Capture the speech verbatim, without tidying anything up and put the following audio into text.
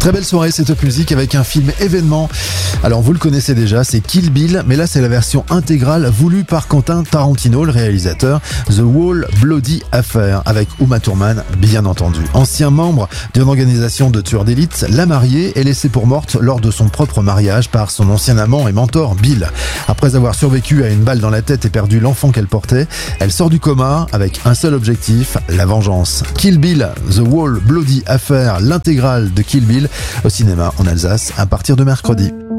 Très belle soirée, c'est Top Music avec un film événement. Alors vous le connaissez déjà, c'est Kill Bill, mais là c'est la version intégrale voulue par Quentin Tarantino, le réalisateur. The Whole Bloody Affair, avec Uma Thurman, bien entendu. Ancien membre d'une organisation de tueurs d'élite, la mariée est laissée pour morte lors de son propre mariage par son ancien amant et mentor Bill. Après avoir survécu à une balle dans la tête et perdu l'enfant qu'elle portait, elle sort du coma avec un seul objectif, la vengeance. Kill Bill, The Whole Bloody Affair, l'intégrale de Kill Bill, au cinéma en Alsace à partir de mercredi.